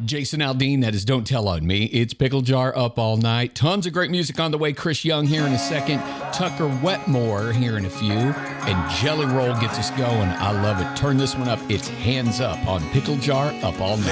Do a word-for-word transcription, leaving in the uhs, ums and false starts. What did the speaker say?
Jason Aldean, that is Don't Tell on Me. It's Pickle Jar up all night. Tons of great music on the way. Chris Young here in a second. Tucker Wetmore here in a few. And Jelly Roll gets us going. I love it. Turn this one up. It's Hands Up on Pickle Jar up all night.